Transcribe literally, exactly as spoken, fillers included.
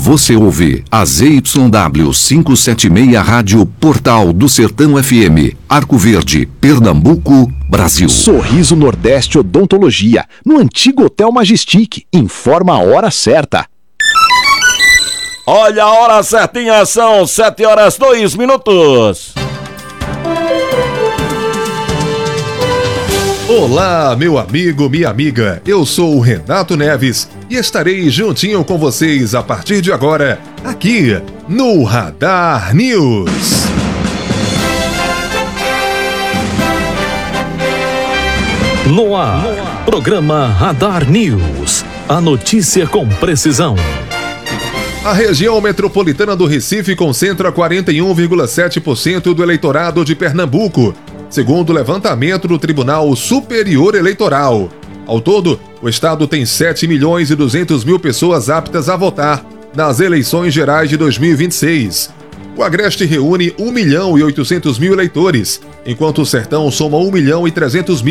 Você ouve a Z Y W quinhentos e setenta e seis Rádio Portal do Sertão F M, Arco Verde, Pernambuco, Brasil. Sorriso Nordeste Odontologia, no antigo Hotel Majestic. Informa a hora certa. Olha a hora certinha, são sete horas dois minutos. Olá, meu amigo, minha amiga, eu sou o Renato Neves e estarei juntinho com vocês a partir de agora, aqui no Radar News. No ar, programa Radar News, a notícia com precisão. A região metropolitana do Recife concentra quarenta e um vírgula sete por cento do eleitorado de Pernambuco, segundo o levantamento do Tribunal Superior Eleitoral. Ao todo, o estado tem sete milhões e duzentas mil pessoas aptas a votar nas eleições gerais de dois mil e vinte e seis. O Agreste reúne um milhão e oitocentos mil eleitores, enquanto o Sertão soma um milhão e trezentos mil.